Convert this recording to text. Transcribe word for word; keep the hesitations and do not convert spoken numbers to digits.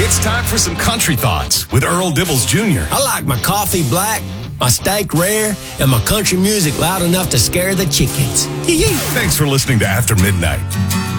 It's time for some country thoughts with Earl Dibbles Junior I like my coffee black, my steak rare, and my country music loud enough to scare the chickens. Thanks for listening to After Midnight.